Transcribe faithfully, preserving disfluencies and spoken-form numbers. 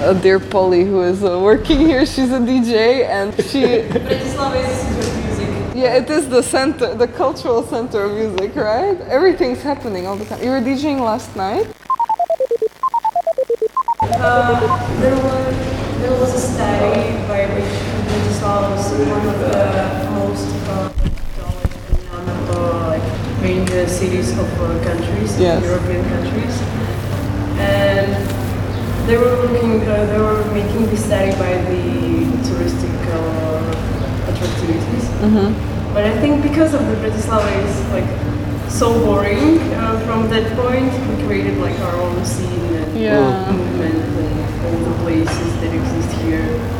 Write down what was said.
uh, dear Polly, who is uh, working here. She's a D J, and she. Bratislava is a city of music. Yeah, it is the center, the cultural center of music, right? Everything's happening all the time. You were DJing last night? Uh, there, were, there was a study by which Bratislava was one of the most uh, uh, like main cities of uh, countries, Yes. European countries, and they were looking, uh, they were making this study by the touristic uh, attractivities. Mm-hmm. But I think because of the Bratislava is like so boring uh, from that point, we created like our own scene and Yeah. movement and all the places that exist here.